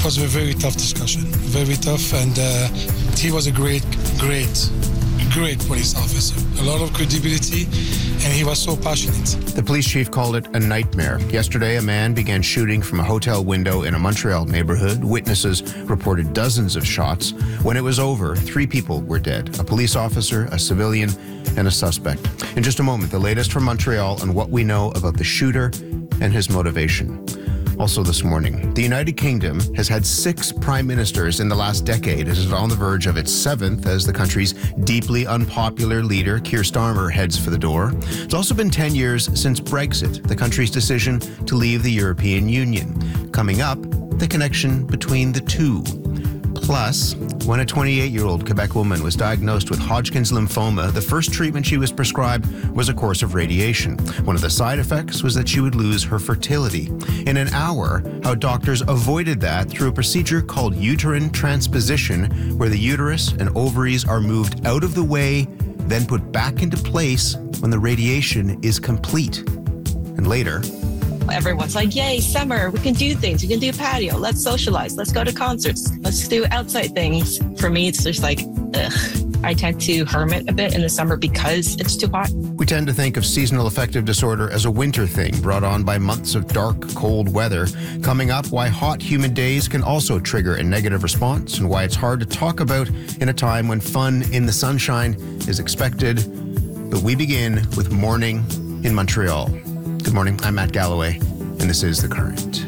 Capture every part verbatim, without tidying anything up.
was a very tough discussion, very tough, and uh, he was a great, great, great police officer. A lot of credibility, and he was so passionate. The police chief called it a nightmare. Yesterday, a man began shooting from a hotel window in a Montreal neighborhood. Witnesses reported dozens of shots. When it was over, three people were dead: a police officer, a civilian, and a suspect. In just a moment, the latest from Montreal on what we know about the shooter and his motivation. Also this morning, the United Kingdom has had six prime ministers in the last decade. It is on the verge of its seventh as the country's deeply unpopular leader, Keir Starmer, heads for the door. It's also been ten years since Brexit, the country's decision to leave the European Union. Coming up, the connection between the two. Plus, when a twenty-eight-year-old Quebec woman was diagnosed with Hodgkin's lymphoma, the first treatment she was prescribed was a course of radiation. One of the side effects was that she would lose her fertility. In an hour, how doctors avoided that through a procedure called uterine transposition, where the uterus and ovaries are moved out of the way, then put back into place when the radiation is complete. And later, everyone's like, yay, summer, we can do things. We can do patio. Let's socialize. Let's go to concerts. Let's do outside things. For me, it's just like, ugh. I tend to hermit a bit in the summer because it's too hot. We tend to think of seasonal affective disorder as a winter thing brought on by months of dark, cold weather. Coming up, why hot, humid days can also trigger a negative response and why it's hard to talk about in a time when fun in the sunshine is expected. But we begin with morning in Montreal. Good morning, I'm Matt Galloway, and this is The Current.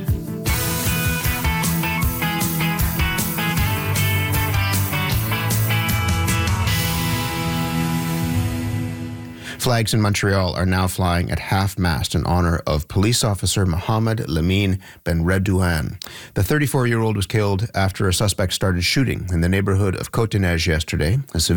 Flags in Montreal are now flying at half-mast in honor of police officer Mohamed Lamine Benredouane. The thirty-four-year-old was killed after a suspect started shooting in the neighborhood of Côte-des-Neiges yesterday. A civilian